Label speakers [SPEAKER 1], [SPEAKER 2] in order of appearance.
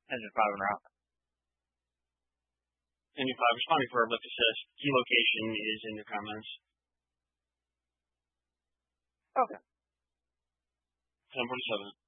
[SPEAKER 1] Engine 5 en route.
[SPEAKER 2] Engine 5 responding for lift assist. Key location is in your comments.
[SPEAKER 1] Okay.
[SPEAKER 2] 1047.